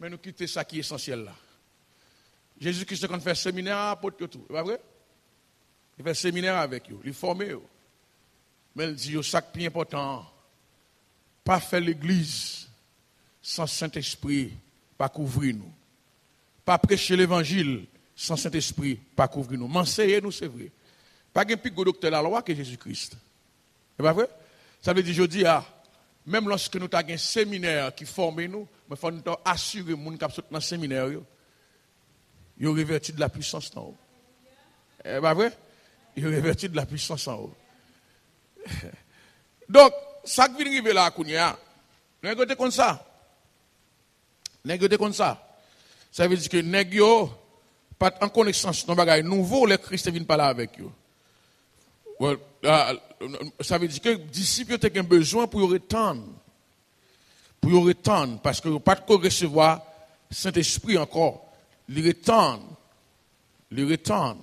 Mais nous quittons ça qui est essentiel là. Jésus-Christ, quand il fait séminaire, apôtre tout. C'est pas vrai? Il fait séminaire avec eux, il forme eux. Mais il dit, ça qui est important, pas faire l'église sans Saint-Esprit, pas couvrir nous. Pas prêcher l'évangile sans Saint-Esprit, pas couvrir nous. M'enseigner nous, c'est vrai. Pas un plus gros docteur de la loi que Jésus-Christ. C'est pas vrai? Ça veut dire, je dis, même lorsque nous avons un séminaire qui forme nous, il faut nous assurer que les gens qui sont dans le séminaire, ils ont revêtu de la puissance en haut. C'est pas vrai? Ils ont revêtu de la puissance en haut. Donc, ça qui vient arriver là, Kounia, négocier comme ça. Négocier comme ça. Ça veut dire que négocier, pas en connaissance d'un bagage nouveau, les Christ viennent parler avec eux. Well, ça veut dire que les disciples ont un besoin pour y retendre. Pour y retendre, parce que vous pas de recevoir Saint-Esprit encore. Les retendre. Les retendre.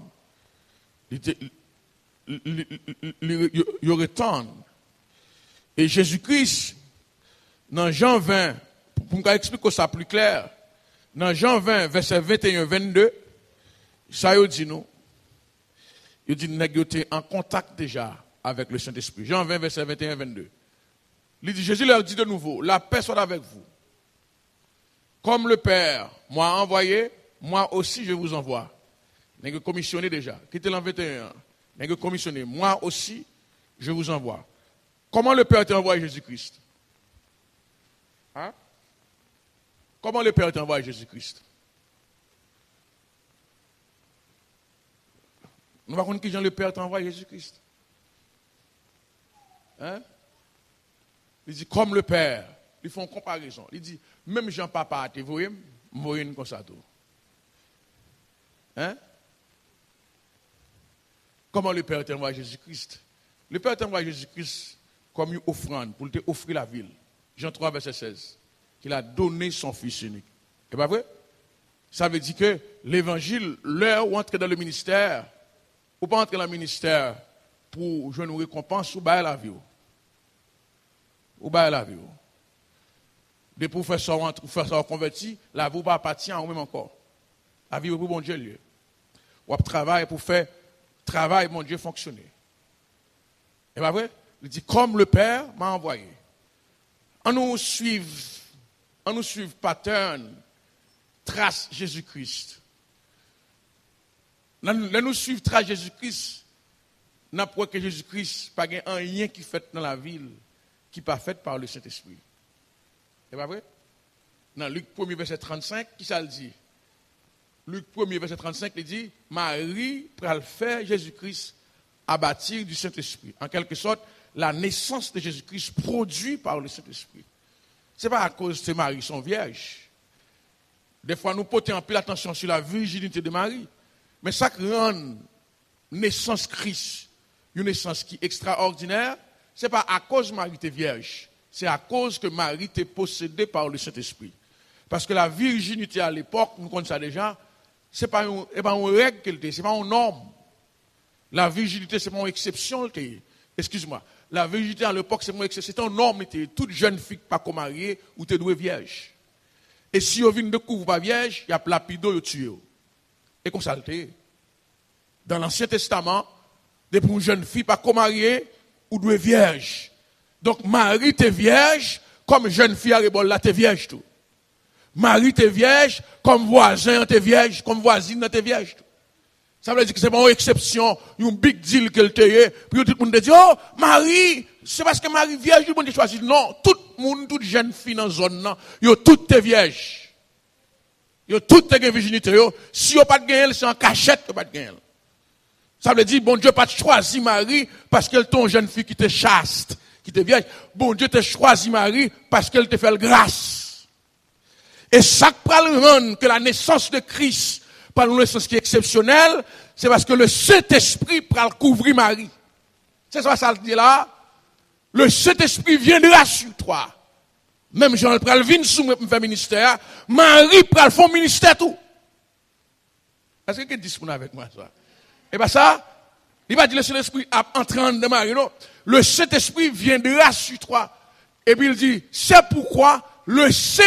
Les retendre. Et Jésus-Christ, dans Jean 20, pour me expliquer ça plus clair, dans Jean 20, verset 21-22, ça y dit nous. Il dit nous sommes en contact déjà avec le Saint-Esprit. Jean 20, verset 21-22. Il dit, Jésus leur dit de nouveau, la paix soit avec vous. Comme le Père m'a envoyé, moi aussi je vous envoie. Nous sommes commissionnés déjà. Quittez l'an 21. Nous sommes commissionnés. Moi aussi je vous envoie. Comment le Père t'a envoyé Jésus-Christ? Hein? Comment le Père t'a envoyé Jésus-Christ? Nous ne savons pas qui Jean le Père t'a envoyé Jésus-Christ. Hein? Il dit, comme le Père. Ils font une comparaison. Il dit, même Jean Papa, tu vois, je vois comme ça tout. Hein? Comment le Père t'a envoyé Jésus-Christ? Le Père t'a envoyé Jésus-Christ comme une offrande pour te offrir la ville. Jean 3, verset 16. Qu'il a donné son Fils unique. C'est pas vrai? Ça veut dire que l'évangile, l'heure où entrer dans le ministère, ou pas entrer dans le ministère pour jouer une récompense, ou bailler la vie. Ou bailler la vie. Des professeurs convertis, la vie va appartient à eux-mêmes encore. La vie est pour bon Dieu lieu. Ou travail pour faire travail, mon Dieu, fonctionner. C'est pas vrai? Il dit, comme le Père m'a envoyé. On nous suive pattern, trace Jésus-Christ. Nous suivons trace Jésus-Christ. N'a pas que Jésus-Christ pas rien qui fait dans la ville qui pas fait par le Saint-Esprit. C'est pas vrai? Dans Luc 1er verset 35, qui ça le dit? Luc 1er verset 35, il dit, Marie pral faire Jésus-Christ à bâtir du Saint-Esprit. En quelque sorte, la naissance de Jésus-Christ produite par le Saint-Esprit. Ce n'est pas à cause que Marie sont vierges. Des fois, nous portons un peu l'attention sur la virginité de Marie. Mais ça qui rend naissance Christ une naissance qui est extraordinaire, ce n'est pas à cause que Marie était vierge. C'est à cause que Marie était possédée par le Saint-Esprit. Parce que la virginité à l'époque, nous connaissons ça déjà, ce n'est pas une règle qu'elle était, ce n'est pas une norme. La virginité, ce n'est pas une exception. Excuse-moi. La virginité à l'époque, c'est une exception. C'est une norme. Toute jeune fille pas qu'on mariée ou te douée vierge. Et si on vient de couvrir pas vierge, il y a lapido, il y a tué. Et comme ça, dans l'Ancien Testament, depuis une jeune fille pas qu'on mariée ou douée vierge. Donc, Marie t'es vierge, comme jeune fille à rebol là, t'es vierge tout. Marie t'es vierge, comme voisin t'es vierge, comme voisine t'es vierge tout. Ça veut dire que c'est pas une exception, un big deal qu'elle t'ait, puis tout le monde dit, oh, Marie, c'est parce que Marie vierge, tout le monde choisit. Non, tout le monde, toute jeune fille dans la zone, là, yo toutes t'es vierges. Yo toutes t'es virginité, yo. Si yo pas de gain, c'est en cachette, yo pas de gain. Ça veut dire, bon Dieu pas choisi Marie parce qu'elle est une jeune fille qui te chaste, qui te vierge. Bon Dieu te choisi Marie parce qu'elle te fait grâce. Et ça qui rend que la naissance de Christ, par une naissance qui est exceptionnelle, c'est parce que le Saint-Esprit prend couvrir Marie. C'est ça, ça le dit là. Le Saint-Esprit viendra sur toi. Même Jean le pral vient sous me faire ministère, Marie pral font ministère tout. Est-ce que quelqu'un dit avec moi ça? Et bien ça, il va dire le Saint-Esprit entrant de Marie, non. Le Saint-Esprit viendra sur toi. Et puis il dit, c'est pourquoi le Saint